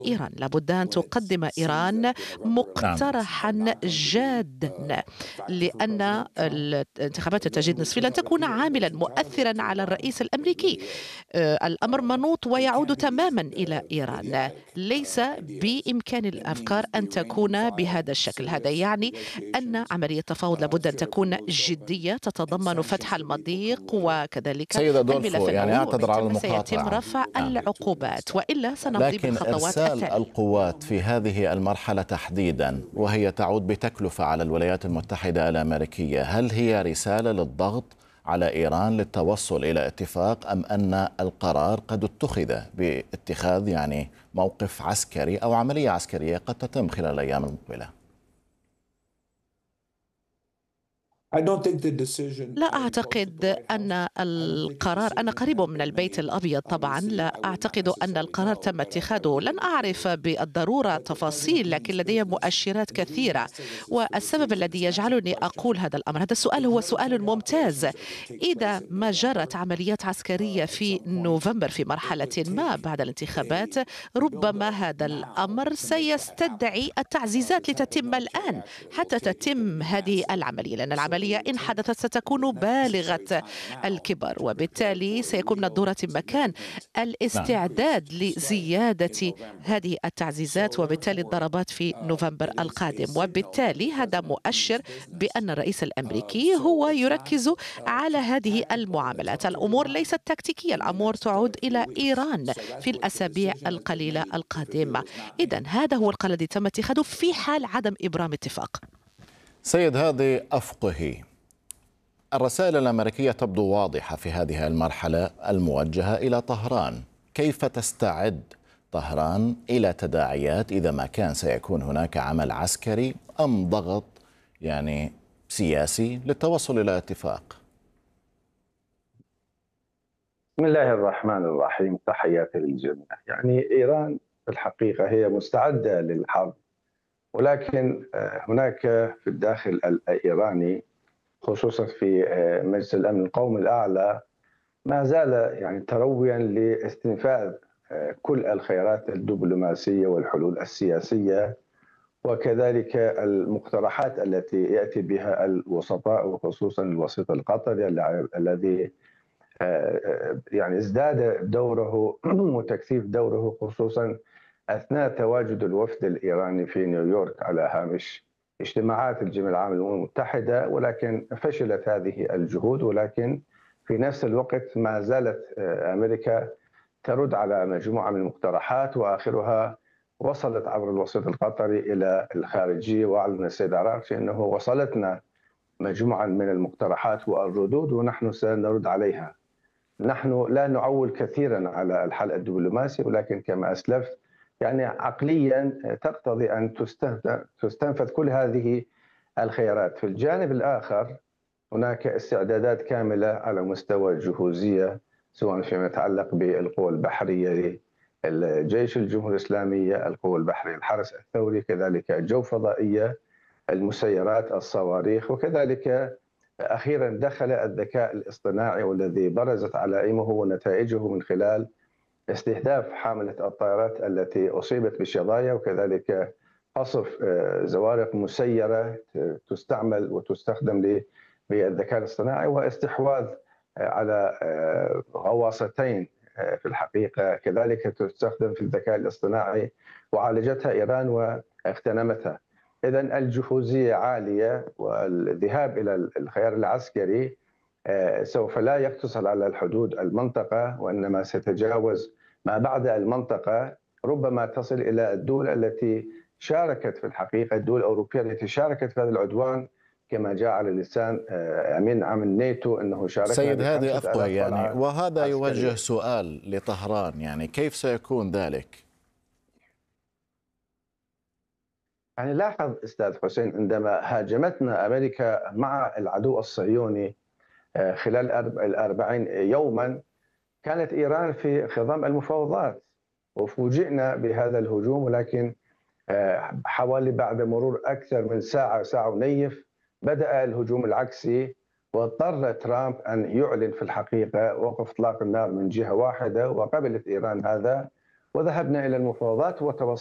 إيران. لابد أن تقدم إيران نعم. مقترحا جادا، لأن الانتخابات التجديد النصفي لن تكون عاملا مؤثرا على الرئيس الأمريكي. الأمر منوط ويعود تماما إلى إيران. ليس بإمكان الأفكار أن تكون بهذا الشكل. هذا يعني أن عملية التفاوض لابد أن تكون جدية، تتضمن فتح المضيق وكذلك سيدة الملف دولفو، يعني الأول، أعتذر على وبالتالي سيتم المقاطعة. رفع نعم. العقوبات، وإلا سنمضي لكن بالخطوات إرسال التالية. القوات في هذه المرحلة تحديدا، وهي تعود بتكلفة على الولايات المتحدة الأمريكية، هل هي رسالة للضغط على إيران للتوصل إلى اتفاق، أم أن القرار قد اتخذ باتخاذ موقف عسكري أو عملية عسكرية قد تتم خلال الأيام المقبلة؟ لا أعتقد أن القرار، أنا قريب من البيت الأبيض طبعا، لا أعتقد أن القرار تم اتخاذه. لن أعرف بالضرورة تفاصيل، لكن لدي مؤشرات كثيرة. والسبب الذي يجعلني أقول هذا الأمر، هذا السؤال هو سؤال ممتاز. إذا ما جرت عمليات عسكرية في نوفمبر في مرحلة ما بعد الانتخابات، ربما هذا الأمر سيستدعي التعزيزات لتتم الآن حتى تتم هذه العملية، لأن العملية إن حدثت ستكون بالغة الكبر، وبالتالي سيكون من الضرورة مكان نعم. الاستعداد لزيادة هذه التعزيزات وبالتالي الضربات في نوفمبر القادم. وبالتالي هذا مؤشر بأن الرئيس الأمريكي هو يركز على هذه المعاملات. الأمور ليست تكتيكية، الأمور تعود إلى إيران في الأسابيع القليلة القادمة. إذن هذا هو القرار الذي تم اتخاذه في حال عدم إبرام اتفاق. سيد هادي أفقهي، الرسائل الأمريكية تبدو واضحة في هذه المرحلة الموجهة إلى طهران. كيف تستعد طهران إلى تداعيات إذا ما كان سيكون هناك عمل عسكري أم ضغط سياسي للتوصل إلى اتفاق؟ بسم الله الرحمن الرحيم، تحياتي للجميع. إيران في الحقيقة هي مستعدة للحرب، ولكن هناك في الداخل الإيراني خصوصا في مجلس الأمن القومي الأعلى ما زال ترويا لاستنفاذ كل الخيارات الدبلوماسية والحلول السياسية، وكذلك المقترحات التي يأتي بها الوسطاء وخصوصا الوسيط القطري الذي ازداد دوره وتكثيف دوره خصوصا أثناء تواجد الوفد الإيراني في نيويورك على هامش اجتماعات الجمعية العامة للأمم المتحدة. ولكن فشلت هذه الجهود، ولكن في نفس الوقت ما زالت أمريكا ترد على مجموعة من المقترحات، وآخرها وصلت عبر الوسيط القطري إلى الخارجية، وأعلن السيد عراقشي أنه وصلتنا مجموعة من المقترحات والردود ونحن سنرد عليها. نحن لا نعول كثيرا على الحل الدبلوماسي، ولكن كما أسلفت عقليا تقتضي أن تستنفذ كل هذه الخيارات. في الجانب الآخر هناك استعدادات كاملة على مستوى الجهوزية، سواء فيما يتعلق بالقوى البحرية الجيش الجمهوري الإسلامية، القوى البحرية الحرس الثوري، كذلك الجو فضائية، المسيرات، الصواريخ، وكذلك أخيرا دخل الذكاء الاصطناعي والذي برزت علائمه ونتائجه من خلال استهداف حاملة الطائرات التي أصيبت بشظايا، وكذلك قصف زوارق مسيرة تستعمل وتستخدم بالذكاء الاصطناعي، واستحواذ على غواصتين في الحقيقة كذلك تستخدم في الذكاء الاصطناعي، وعالجتها إيران واغتنمتها. إذن الجهوزية عالية، والذهاب إلى الخيار العسكري سوف لا يقتصر على الحدود المنطقة، وإنما سيتجاوز ما بعد المنطقة، ربما تصل إلى الدول التي شاركت في الحقيقة، الدول الأوروبية التي شاركت في هذا العدوان، كما جاء على لسان أمين عام الناتو أنه شاركنا سيد هادي ب5000 أفقهي، قلعة وهذا عسكرية. يوجه سؤال لطهران، كيف سيكون ذلك؟ لاحظ أستاذ حسين، عندما هاجمتنا أمريكا مع العدو الصهيوني خلال 40 يوما، كانت إيران في خضم المفاوضات وفوجئنا بهذا الهجوم. ولكن حوالي بعد مرور أكثر من ساعة، ساعة ونيف، بدأ الهجوم العكسي، واضطر ترامب أن يعلن في الحقيقة وقف إطلاق النار من جهة واحدة، وقبلت إيران هذا، وذهبنا إلى المفاوضات